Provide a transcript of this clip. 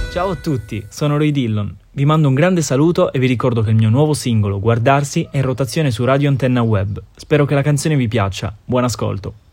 Ciao a tutti, sono Roy Dillon. Vi mando un grande saluto e vi ricordo che il mio nuovo singolo, Guardarsi, è in rotazione su Radio Antenna Web. Spero che la canzone vi piaccia. Buon ascolto.